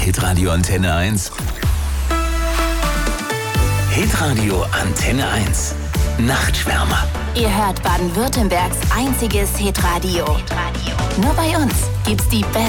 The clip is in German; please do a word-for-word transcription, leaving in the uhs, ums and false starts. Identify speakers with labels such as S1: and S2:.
S1: Hitradio Antenne eins. Hitradio Antenne eins. Nachtschwärmer.
S2: Ihr hört Baden-Württembergs einziges Hitradio. Hitradio. Nur bei uns gibt's die besten